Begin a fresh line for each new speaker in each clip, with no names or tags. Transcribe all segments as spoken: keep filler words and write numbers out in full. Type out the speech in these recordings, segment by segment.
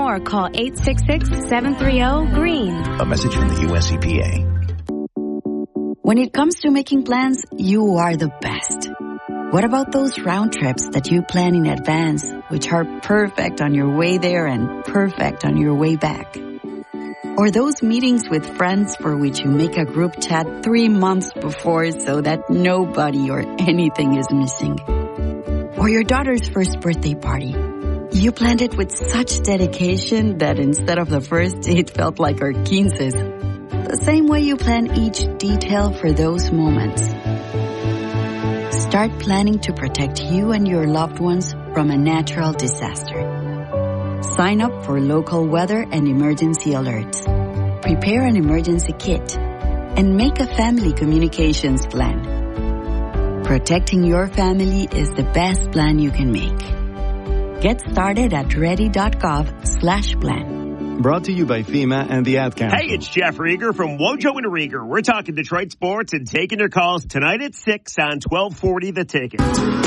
more, call eight six six, seven three zero, green.
A message from the U S E P A.
When it comes to making plans, you are the best. What about those round trips that you plan in advance, which are perfect on your way there and perfect on your way back? Or those meetings with friends for which you make a group chat three months before so that nobody or anything is missing? Or your daughter's first birthday party. You planned it with such dedication that instead of the first, it felt like our quinces. The same way you plan each detail for those moments. Start planning to protect you and your loved ones from a natural disaster. Sign up for local weather and emergency alerts. Prepare an emergency kit. And make a family communications plan. Protecting your family is the best plan you can make. Get started at ready.gov slash plan.
Brought to you by FEMA and the Ad Council.
Hey, it's Jeff Rieger from Wojo and Rieger. We're talking Detroit sports and taking your calls tonight at six on twelve forty The Ticket.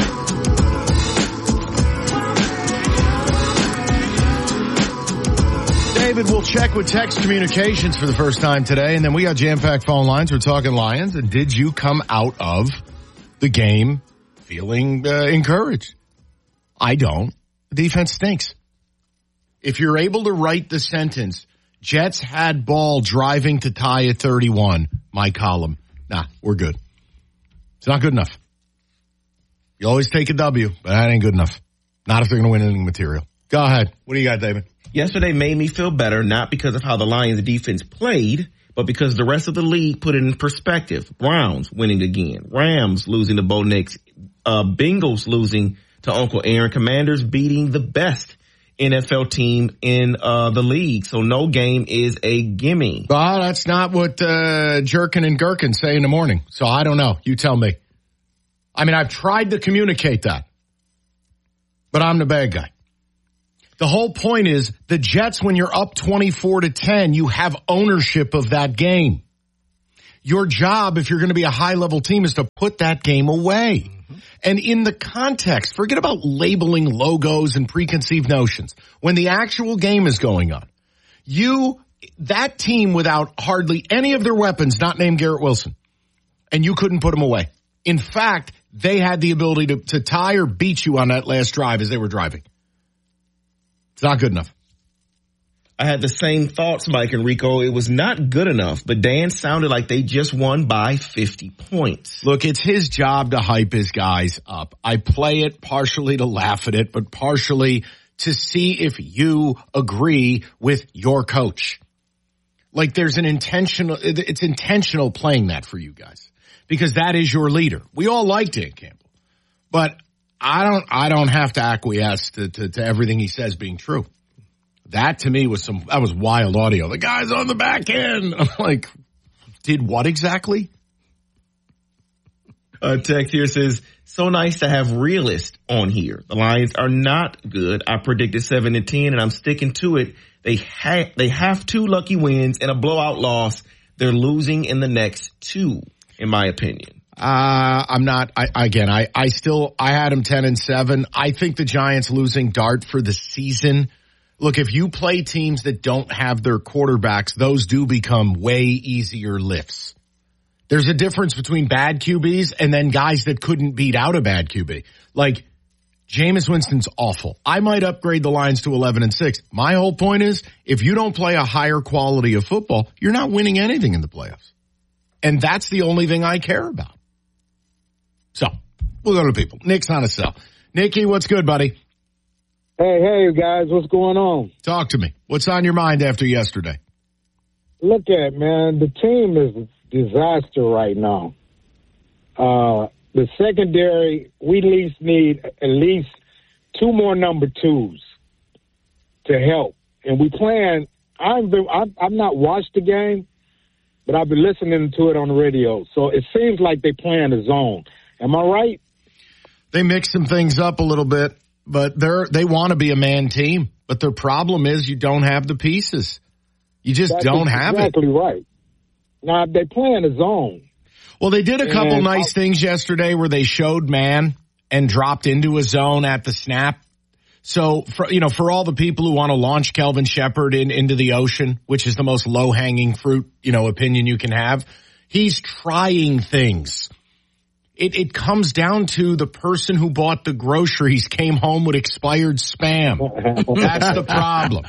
David, we'll check with text communications for the first time today, and then we got jam-packed phone lines. We're talking Lions, and did you come out of the game feeling uh, encouraged? I don't. The defense stinks. If you're able to write the sentence, Jets had ball driving to tie at thirty-one, my column, nah, we're good. It's not good enough. You always take a W, but that ain't good enough. Not if they're going to win anything material. Go ahead. What do you got, David?
Yesterday made me feel better, not because of how the Lions defense played, but because the rest of the league put it in perspective. Browns winning again. Rams losing to Bo Nix. Uh, Bengals losing to Uncle Aaron. Commanders beating the best N F L team in uh the league. So no game is a gimme.
Well, that's not what uh Jerkin and Gherkin say in the morning. So I don't know. You tell me. I mean, I've tried to communicate that. But I'm the bad guy. The whole point is the Jets, when you're up twenty-four to ten, you have ownership of that game. Your job, if you're going to be a high-level team, is to put that game away. Mm-hmm. And in the context, forget about labeling logos and preconceived notions. When the actual game is going on, you, that team without hardly any of their weapons, not named Garrett Wilson, and you couldn't put them away. In fact, they had the ability to, to tie or beat you on that last drive as they were driving. It's not good enough.
I had the same thoughts, Mike and Rico. It was not good enough, but Dan sounded like they just won by fifty points.
Look, it's his job to hype his guys up. I play it partially to laugh at it, but partially to see if you agree with your coach. Like there's an intentional, it's intentional playing that for you guys because that is your leader. We all like Dan Campbell, but I don't, I don't have to acquiesce to, to, to everything he says being true. That to me was some, that was wild audio. The guy's on the back end. I'm like, did what exactly?
Uh, text here says, so nice to have realists on here. The Lions are not good. I predicted seven to ten and I'm sticking to it. They have, they have two lucky wins and a blowout loss. They're losing in the next two, in my opinion.
Uh, I'm not, I, again, I, I still, I had them ten and seven. I think the Giants losing dart for the season. Look, if you play teams that don't have their quarterbacks, those do become way easier lifts. There's a difference between bad Q Bs and then guys that couldn't beat out a bad Q B. Like, Jameis Winston's awful. I might upgrade the Lions to eleven and six. My whole point is, if you don't play a higher quality of football, you're not winning anything in the playoffs. And that's the only thing I care about. So, we'll go to people. Nick's on a cell. Nicky, what's good, buddy?
Hey, hey, guys, what's going on?
Talk to me. What's on your mind after yesterday?
Look at, man, the team is a disaster right now. Uh, the secondary, we at least need at least two more number twos to help. And we playing, I've, been, I've, I've not watched the game, but I've been listening to it on the radio. So it seems like they playing a zone. Am I right?
They mix some things up a little bit. But they're, they want to be a man team. But their problem is you don't have the pieces. You just
That's
don't have
exactly
it.
Exactly right. Now, they play in a zone.
Well, they did a couple
and
nice
I,
things yesterday where they showed man and dropped into a zone at the snap. So, for, you know, for all the people who want to launch Kelvin Shepherd in, into the ocean, which is the most low-hanging fruit, you know, opinion you can have, he's trying things. It, it comes down to the person who bought the groceries came home with expired Spam. That's the problem.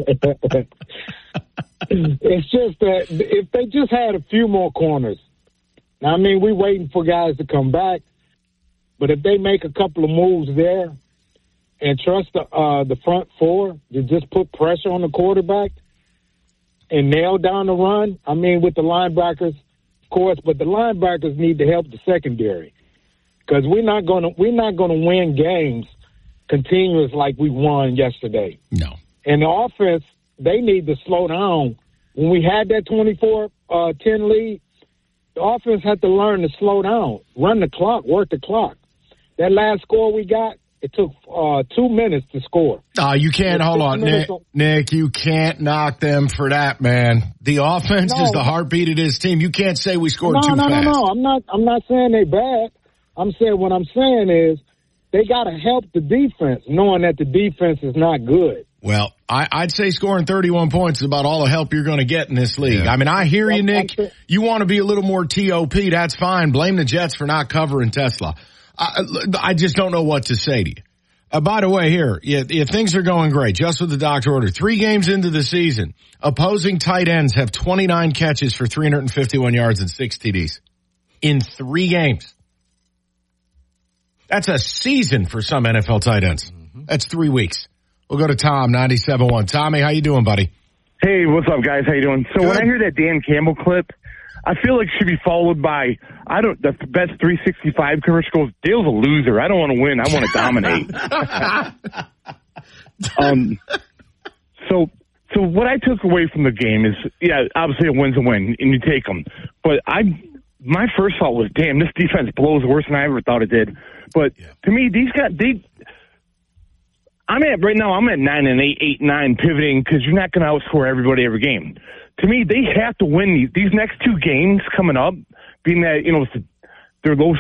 It's just that if they just had a few more corners. Now, I mean, we're waiting for guys to come back, but if they make a couple of moves there and trust the, uh, the front four to just put pressure on the quarterback and nail down the run, I mean, with the linebackers, course, but the linebackers need to help the secondary because we're not going to we're not going to win games continuous like we won yesterday.
No,
and the offense, they need to slow down. When we had that twenty-four ten lead, the offense had to learn to slow down, run the clock, work the clock. That last score we got, it took uh, two minutes to score.
Uh, you can't, hold on, Nick, on. Nick, you can't knock them for that, man. The offense no. is the heartbeat of this team. You can't say we scored
no,
too
no,
fast.
No, no, no, I'm not, I'm not saying they bad. I'm saying what I'm saying is they got to help the defense, knowing that the defense is not good.
Well, I, I'd say scoring thirty-one points is about all the help you're going to get in this league. Yeah. I mean, I hear you, Nick. You want to be a little more T O P, that's fine. Blame the Jets for not covering Tesla. I, I just don't know what to say to you. Uh, by the way, here, if, if things are going great, just with the doctor order, three games into the season, opposing tight ends have twenty-nine catches for three hundred fifty-one yards and six T Ds. In three games. That's a season for some N F L tight ends. Mm-hmm. That's three weeks. We'll go to Tom, ninety-seven point one. Tommy, how you doing, buddy?
Hey, what's up, guys? How you doing? So Good. When I hear that Dan Campbell clip, I feel like it should be followed by, I don't, the best three sixty-five commercial goes, Dale's a loser. I don't want to win. I want to dominate. um, so, so what I took away from the game is, yeah, obviously a win's a win, and you take them. But I, my first thought was, damn, this defense blows worse than I ever thought it did. But yeah. to me, these guys, they, I'm at, right now, I'm at nine and eight, eight, nine pivoting because you're not going to outscore everybody every game. To me, they have to win these, these next two games coming up, being that, you know, they're low